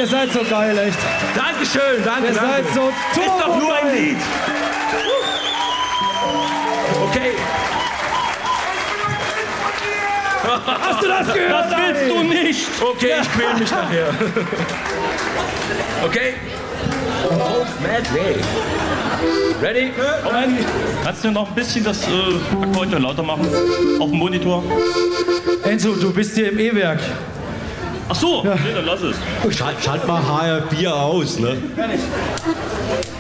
Ihr seid so geil, echt. Dankeschön, danke. Ihr seid so Ist doch nur ein Lied. Okay. Hast du das gehört? Das willst du nicht! Okay, ich quäl mich nachher. Okay. Folk Medley. Ready? Moment, kannst du noch ein bisschen das Akkorde lauter machen? Auf dem Monitor? Enzo, du bist hier im E-Werk. Ach so, okay, dann lass es. Schalt mal HR4 aus, ne?